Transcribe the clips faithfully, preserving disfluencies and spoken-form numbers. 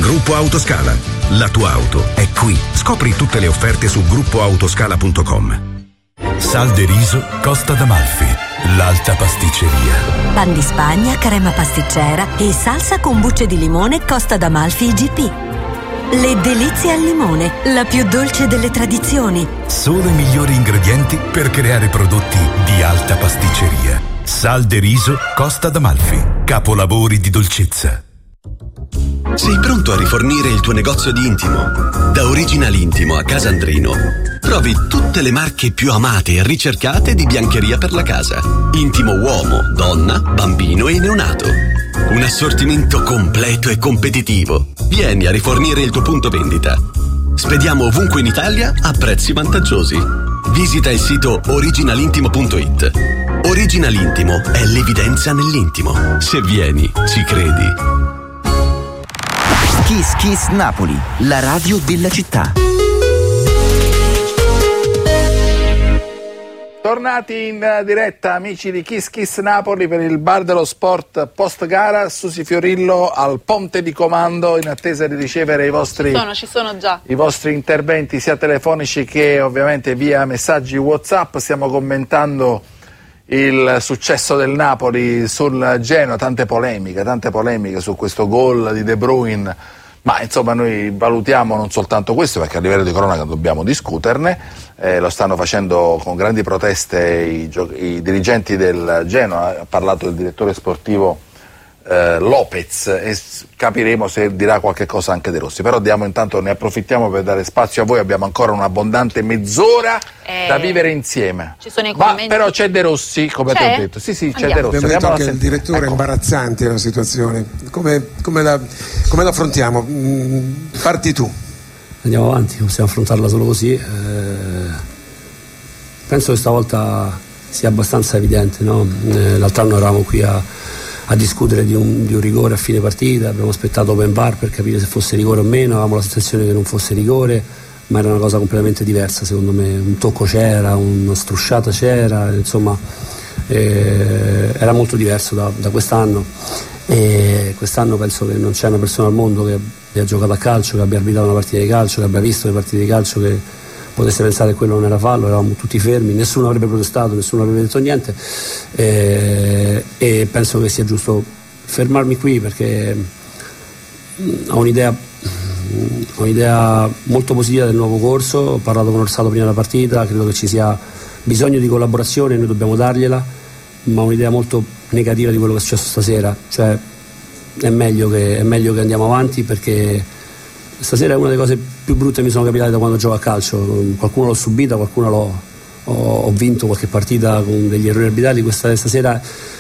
Gruppo Autoscala. La tua auto è qui. Scopri tutte le offerte su gruppo autoscala punto com. Sal de riso Costa d'Amalfi, l'alta pasticceria. Pan di Spagna, crema pasticcera e salsa con bucce di limone Costa d'Amalfi I G P. Le delizie al limone, la più dolce delle tradizioni. Solo i migliori ingredienti per creare prodotti di alta pasticceria. Sal de riso Costa d'Amalfi, capolavori di dolcezza. Sei pronto a rifornire il tuo negozio di intimo? Da Original Intimo a Casandrino trovi tutte le marche più amate e ricercate di biancheria per la casa. Intimo uomo, donna, bambino e neonato. Un assortimento completo e competitivo. Vieni a rifornire il tuo punto vendita. Spediamo ovunque in Italia a prezzi vantaggiosi. Visita il sito original intimo punto it. Original Intimo è l'evidenza nell'intimo. Se vieni, ci credi. Kiss Kiss Napoli, la radio della città. Tornati in diretta, amici di Kiss Kiss Napoli, per il bar dello sport post gara. Susi Fiorillo al ponte di comando in attesa di ricevere i vostri, ci sono, ci sono già. i vostri interventi sia telefonici che ovviamente via messaggi WhatsApp. Stiamo commentando il successo del Napoli sul Genoa, tante polemiche, tante polemiche su questo gol di De Bruyne, ma insomma noi valutiamo non soltanto questo, perché a livello di cronaca dobbiamo discuterne, eh, lo stanno facendo con grandi proteste i, gio- i dirigenti del Genoa. Ha parlato il direttore sportivo eh, Lopez e capiremo se dirà qualche cosa anche De Rossi, però diamo intanto, ne approfittiamo per dare spazio a voi. Abbiamo ancora un'abbondante mezz'ora eh, da vivere insieme. Ci sono i Ma commenti. però c'è De Rossi, come c'è? ti ho detto. Sì, sì, c'è Andiamo. De Rossi. Abbiamo detto Andiamo che a il sen- direttore ecco. è imbarazzante la situazione. Come, come, la, come la affrontiamo? Mm, parti tu. Andiamo avanti, possiamo affrontarla solo così. Eh, penso che stavolta sia abbastanza evidente, no? Eh, l'altro anno eravamo qui a, a discutere di un, di un rigore a fine partita, abbiamo aspettato open bar per capire se fosse rigore o meno, avevamo la sensazione che non fosse rigore, ma era una cosa completamente diversa secondo me. Un tocco c'era, una strusciata c'era, insomma eh, era molto diverso da, da quest'anno. E quest'anno penso che non c'è una persona al mondo che abbia giocato a calcio, che abbia arbitrato una partita di calcio, che abbia visto le partite di calcio, che potesse pensare che quello non era fallo. Eravamo tutti fermi, nessuno avrebbe protestato, nessuno avrebbe detto niente, e, e penso che sia giusto fermarmi qui, perché ho un'idea ho un'idea molto positiva del nuovo corso. Ho parlato con Orsato prima della partita, credo che ci sia bisogno di collaborazione, noi dobbiamo dargliela, ma un'idea molto negativa di quello che è successo stasera. Cioè è meglio che, è meglio che andiamo avanti, perché stasera è una delle cose più brutte che mi sono capitate da quando gioco a calcio. Qualcuno l'ho subita, qualcuno l'ho, ho, ho vinto qualche partita con degli errori arbitrali. Questa stasera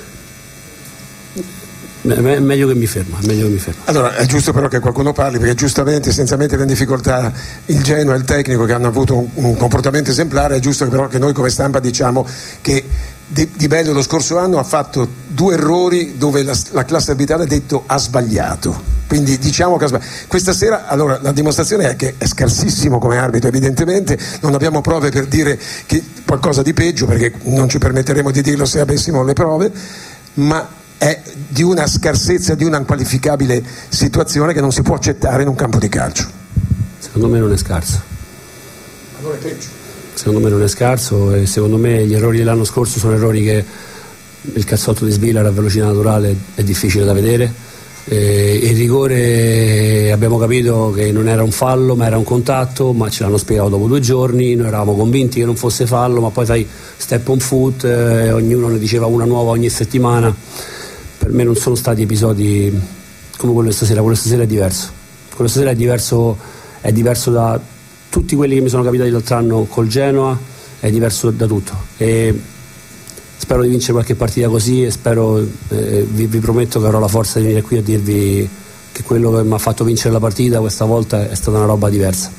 è meglio che mi fermo, è meglio che mi fermo. Allora è giusto però che qualcuno parli, perché giustamente, senza mettere in difficoltà il Genoa e il tecnico, che hanno avuto un, un comportamento esemplare, è giusto però che noi come stampa diciamo che Di, Di Bello lo scorso anno ha fatto due errori dove la, la classe arbitrale ha detto ha sbagliato, quindi diciamo che ha sbagliato. Questa sera allora la dimostrazione è che è scarsissimo come arbitro, evidentemente non abbiamo prove per dire che qualcosa di peggio, perché non ci permetteremo di dirlo se avessimo le prove, ma è di una scarsezza, di una inqualificabile situazione che non si può accettare in un campo di calcio. Secondo me non è scarso. Allora è peggio. Secondo me non è scarso, e secondo me gli errori dell'anno scorso sono errori che il cazzotto di Svilar a velocità naturale è difficile da vedere. E il rigore abbiamo capito che non era un fallo ma era un contatto, ma ce l'hanno spiegato dopo due giorni. Noi eravamo convinti che non fosse fallo, ma poi sai, step on foot, eh, ognuno ne diceva una nuova ogni settimana. Per me non sono stati episodi come quello di stasera. Quello di stasera è diverso, quello di stasera è diverso, è diverso da tutti quelli che mi sono capitati l'altro anno col Genoa, è diverso da tutto, e spero di vincere qualche partita così, e spero, eh, vi, vi prometto che avrò la forza di venire qui a dirvi che quello che mi ha fatto vincere la partita questa volta è stata una roba diversa.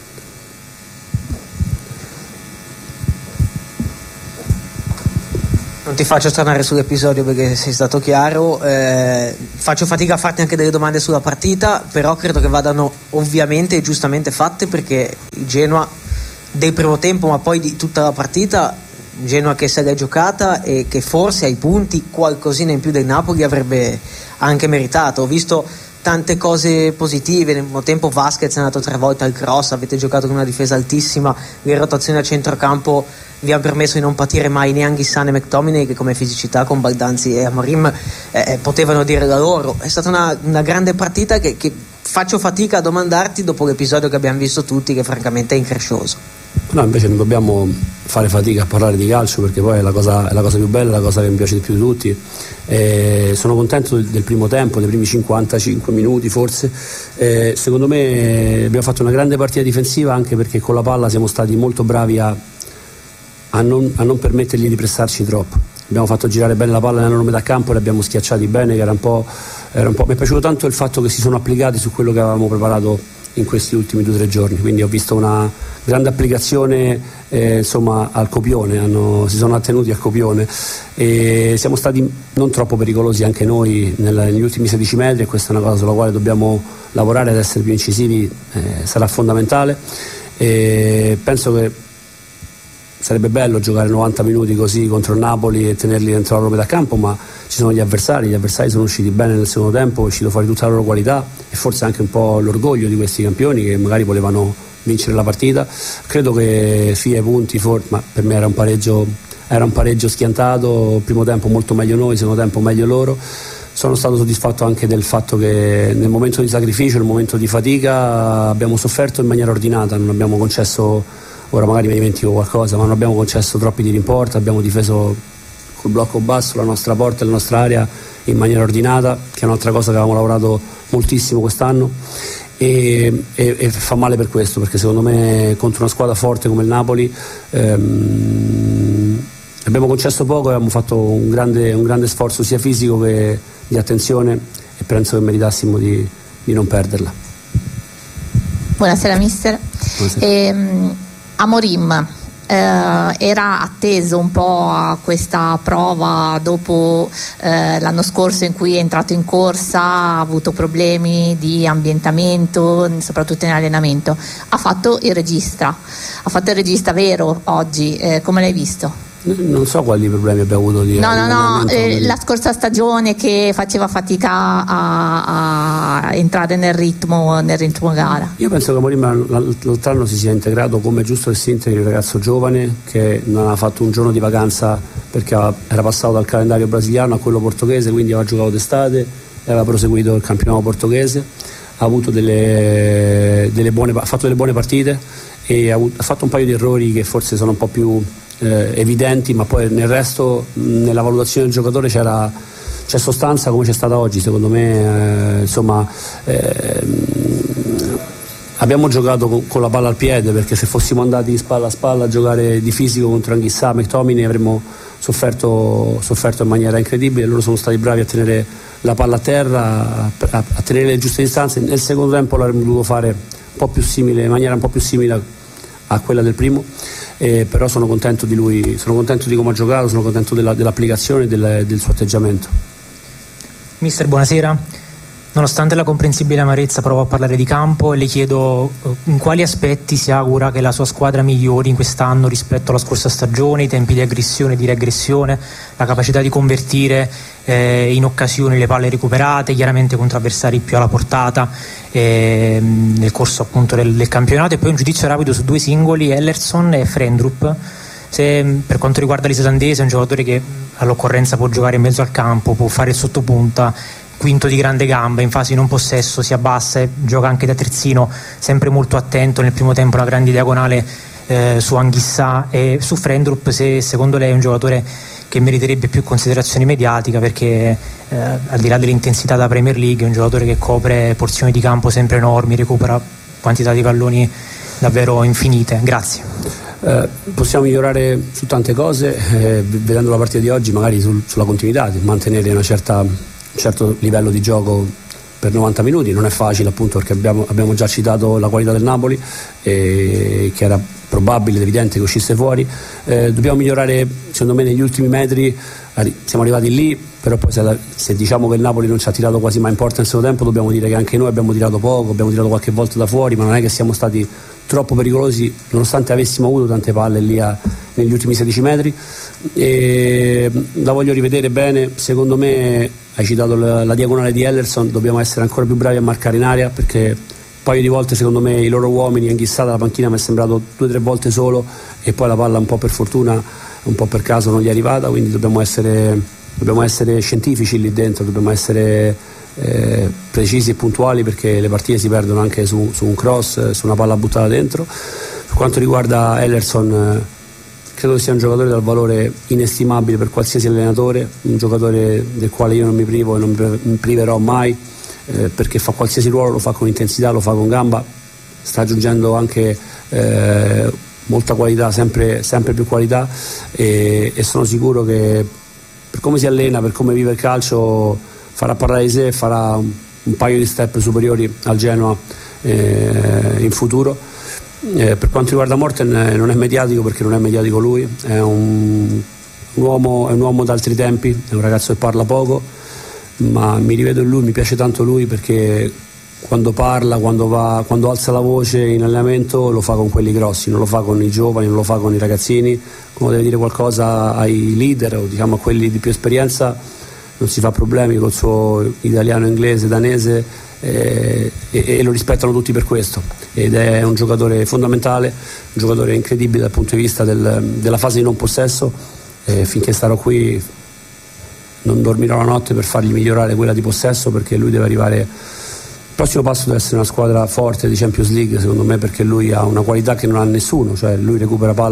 Non ti faccio tornare sull'episodio perché sei stato chiaro, eh, faccio fatica a farti anche delle domande sulla partita, però credo che vadano ovviamente e giustamente fatte, perché il Genoa del primo tempo, ma poi di tutta la partita, Genoa che se l'è giocata e che forse ai punti qualcosina in più del Napoli avrebbe anche meritato. Ho visto tante cose positive. Nel primo tempo Vasquez è andato tre volte al cross, avete giocato con una difesa altissima, le rotazioni a centrocampo vi hanno permesso di non patire mai né Anghissà né McTominay, che come fisicità con Baldanzi e Amorim eh, potevano dire da loro. È stata una, una grande partita che, che faccio fatica a domandarti dopo l'episodio che abbiamo visto tutti, che francamente è increscioso. No, invece non dobbiamo fare fatica a parlare di calcio, perché poi è la cosa, è la cosa più bella, la cosa che mi piace di più di tutti. Eh, sono contento del, del primo tempo, dei primi cinquantacinque minuti forse. Eh, secondo me abbiamo fatto una grande partita difensiva, anche perché con la palla siamo stati molto bravi a, a, non, a non permettergli di pressarci troppo. Abbiamo fatto girare bene la palla nella loro metà campo e li abbiamo schiacciati bene, che era un po', era un po'... mi è piaciuto tanto il fatto che si sono applicati su quello che avevamo preparato in questi ultimi due o tre giorni, quindi ho visto una grande applicazione eh, insomma al copione, hanno, si sono attenuti al copione e siamo stati non troppo pericolosi anche noi nel, negli ultimi sedici metri, e questa è una cosa sulla quale dobbiamo lavorare, ad essere più incisivi eh, sarà fondamentale. E penso che sarebbe bello giocare novanta minuti così contro il Napoli e tenerli dentro la loro metà campo, ma ci sono gli avversari, gli avversari sono usciti bene nel secondo tempo, è uscito fuori tutta la loro qualità e forse anche un po' l'orgoglio di questi campioni che magari volevano vincere la partita. Credo che sia i punti, for- ma per me era un pareggio, era un pareggio schiantato, primo tempo molto meglio noi, secondo tempo meglio loro. Sono stato soddisfatto anche del fatto che nel momento di sacrificio, nel momento di fatica abbiamo sofferto in maniera ordinata, non abbiamo concesso, ora magari mi dimentico qualcosa, ma non abbiamo concesso troppi tiri in porta, abbiamo difeso col blocco basso la nostra porta e la nostra area in maniera ordinata, che è un'altra cosa che avevamo lavorato moltissimo quest'anno, e, e, e fa male per questo, perché secondo me contro una squadra forte come il Napoli ehm, abbiamo concesso poco e abbiamo fatto un grande, un grande sforzo sia fisico che di attenzione, e penso che meritassimo di, di non perderla. Buonasera mister. Buonasera. Ehm, Amorim eh, era atteso un po' a questa prova dopo eh, l'anno scorso in cui è entrato in corsa, ha avuto problemi di ambientamento, soprattutto in allenamento. Ha fatto il regista, ha fatto il regista vero oggi, eh, come l'hai visto? Non so quali problemi abbia avuto di no no no eh, la scorsa stagione che faceva fatica a, a entrare nel ritmo nel ritmo gara. Io penso che Amorim l'altro anno si sia integrato come è giusto che si integri il ragazzo giovane, che non ha fatto un giorno di vacanza perché era passato dal calendario brasiliano a quello portoghese, quindi aveva giocato d'estate e aveva proseguito il campionato portoghese, ha avuto delle, delle buone, ha fatto delle buone partite e ha, ha fatto un paio di errori che forse sono un po' più Eh, evidenti, ma poi nel resto, mh, nella valutazione del giocatore c'era, c'è sostanza, come c'è stata oggi secondo me. Eh, insomma eh, abbiamo giocato con, con la palla al piede, perché se fossimo andati spalla a spalla a giocare di fisico contro Anghissà, McTominay, avremmo sofferto, sofferto in maniera incredibile. Loro sono stati bravi a tenere la palla a terra, a, a tenere le giuste distanze. Nel secondo tempo l'avremmo dovuto fare un po' più simile, in maniera un po' più simile a quella del primo. Eh, però sono contento di lui, sono contento di come ha giocato, sono contento della, dell'applicazione e del, del suo atteggiamento. Mister, buonasera. Nonostante la comprensibile amarezza, provo a parlare di campo e le chiedo in quali aspetti si augura che la sua squadra migliori in quest'anno rispetto alla scorsa stagione, i tempi di aggressione e di regressione, la capacità di convertire eh, in occasioni le palle recuperate, chiaramente contro avversari più alla portata eh, nel corso appunto del, del campionato, e poi un giudizio rapido su due singoli, Ellerson e Frendrup. Se per quanto riguarda l'islandese è un giocatore che all'occorrenza può giocare in mezzo al campo, può fare il sottopunta, quinto di grande gamba, in fase non possesso si abbassa e gioca anche da terzino, sempre molto attento. Nel primo tempo una grande diagonale eh, su Anghissà e su Frendrup, se secondo lei è un giocatore che meriterebbe più considerazione mediatica, perché eh, al di là dell'intensità da Premier League è un giocatore che copre porzioni di campo sempre enormi, recupera quantità di palloni davvero infinite. Grazie. Eh, possiamo migliorare su tante cose, eh, vedendo la partita di oggi, magari sul, sulla continuità, di mantenere una certa un certo livello di gioco per novanta minuti. Non è facile, appunto, perché abbiamo, abbiamo già citato la qualità del Napoli, e che era probabile, evidente che uscisse fuori. Eh, dobbiamo migliorare secondo me negli ultimi metri, siamo arrivati lì, però poi se, la, se diciamo che il Napoli non ci ha tirato quasi mai in porta nel secondo tempo, dobbiamo dire che anche noi abbiamo tirato poco, abbiamo tirato qualche volta da fuori, ma non è che siamo stati troppo pericolosi nonostante avessimo avuto tante palle lì a, negli ultimi sedici metri. E la voglio rivedere bene. Secondo me, hai citato la, la diagonale di Ellerson, dobbiamo essere ancora più bravi a marcare in area, perché un paio di volte secondo me i loro uomini inghissata la panchina mi è sembrato due o tre volte solo, e poi la palla un po' per fortuna, un po' per caso non gli è arrivata, quindi dobbiamo essere, dobbiamo essere scientifici lì dentro, dobbiamo essere eh, precisi e puntuali, perché le partite si perdono anche su, su un cross, su una palla buttata dentro. Per quanto riguarda Ellerson, eh, credo che sia un giocatore dal valore inestimabile per qualsiasi allenatore, un giocatore del quale io non mi privo e non mi priverò mai, eh, perché fa qualsiasi ruolo, lo fa con intensità, lo fa con gamba, sta aggiungendo anche eh, molta qualità, sempre, sempre più qualità, e, e sono sicuro che per come si allena, per come vive il calcio, farà parlare di sé e farà un, un paio di step superiori al Genoa eh, in futuro. Eh, per quanto riguarda Morten, eh, non è mediatico, perché non è mediatico lui, è un, un uomo, è un uomo d'altri tempi, è un ragazzo che parla poco, ma mi rivedo in lui, mi piace tanto lui, perché quando parla, quando, va, quando alza la voce in allenamento, lo fa con quelli grossi, non lo fa con i giovani, non lo fa con i ragazzini. Quando deve dire qualcosa ai leader, o diciamo a quelli di più esperienza, non si fa problemi col suo italiano, inglese, danese, eh, e, e lo rispettano tutti per questo, ed è un giocatore fondamentale, un giocatore incredibile dal punto di vista del, della fase di non possesso, e finché starò qui non dormirò la notte per fargli migliorare quella di possesso, perché lui deve arrivare, il prossimo passo deve essere una squadra forte di Champions League secondo me, perché lui ha una qualità che non ha nessuno, cioè lui recupera palla